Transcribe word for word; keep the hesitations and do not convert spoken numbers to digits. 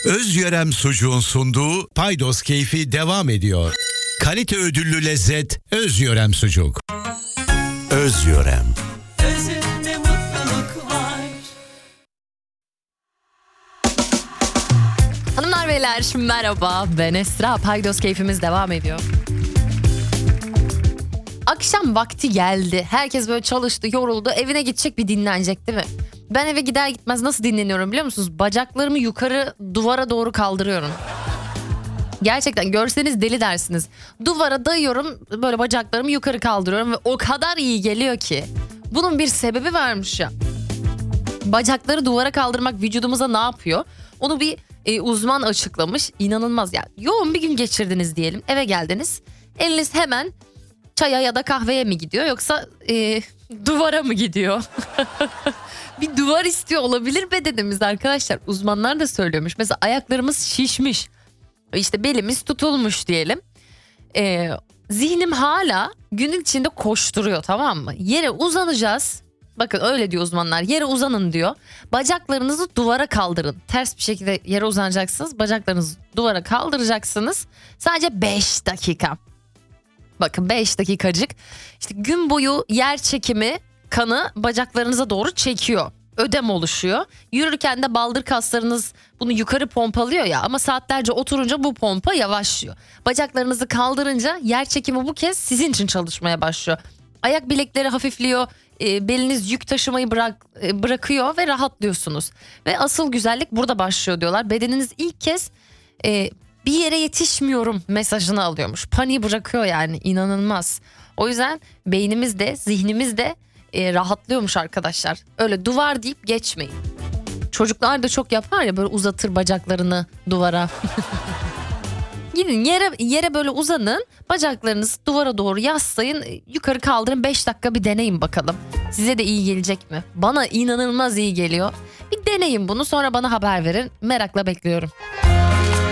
Özyörem Sucuğun sunduğu Paydos Keyfi devam ediyor. Kalite ödüllü lezzet Özyörem Sucuk. Özyörem. Özünde mutluluk var. Hanımlar beyler merhaba, ben Esra. Paydos Keyfimiz devam ediyor. Akşam vakti geldi. Herkes böyle çalıştı, yoruldu. Evine gidecek, bir dinlenecek değil mi? Ben eve gider gitmez nasıl dinleniyorum biliyor musunuz? Bacaklarımı yukarı duvara doğru kaldırıyorum. Gerçekten görseniz deli dersiniz. Duvara dayıyorum, böyle bacaklarımı yukarı kaldırıyorum ve o kadar iyi geliyor ki. Bunun bir sebebi varmış ya. Bacakları duvara kaldırmak vücudumuza ne yapıyor? Onu bir e, uzman açıklamış. İnanılmaz ya. Yoğun bir gün geçirdiniz diyelim. Eve geldiniz. Eliniz hemen çaya ya da kahveye mi gidiyor yoksa e, duvara mı gidiyor? Bir duvar istiyor olabilir bedenimiz arkadaşlar. Uzmanlar da söylüyormuş. Mesela ayaklarımız şişmiş. İşte belimiz tutulmuş diyelim. Ee, zihnim hala günün içinde koşturuyor, tamam mı? Yere uzanacağız. Bakın öyle diyor uzmanlar. Yere uzanın diyor. Bacaklarınızı duvara kaldırın. Ters bir şekilde yere uzanacaksınız. Bacaklarınızı duvara kaldıracaksınız. Sadece beş dakika. Bakın beş dakikacık. İşte gün boyu yer çekimi kanı bacaklarınıza doğru çekiyor. Ödem oluşuyor. Yürürken de baldır kaslarınız bunu yukarı pompalıyor ya, ama saatlerce oturunca bu pompa yavaşlıyor. Bacaklarınızı kaldırınca yer çekimi bu kez sizin için çalışmaya başlıyor. Ayak bilekleri hafifliyor, e, beliniz yük taşımayı bırak, e, bırakıyor ve rahatlıyorsunuz. Ve asıl güzellik burada başlıyor diyorlar. Bedeniniz ilk kez e, bir yere yetişmiyorum mesajını alıyormuş. Paniği bırakıyor yani, inanılmaz. O yüzden beynimiz de zihnimiz de E, rahatlıyormuş arkadaşlar. Öyle duvar deyip geçmeyin. Çocuklar da çok yapar ya, böyle uzatır bacaklarını duvara. Gidin yere yere böyle uzanın, bacaklarınızı duvara doğru yaslayın, yukarı kaldırın, beş dakika bir deneyin bakalım. Size de iyi gelecek mi? Bana inanılmaz iyi geliyor. Bir deneyin bunu, sonra bana haber verin. Merakla bekliyorum.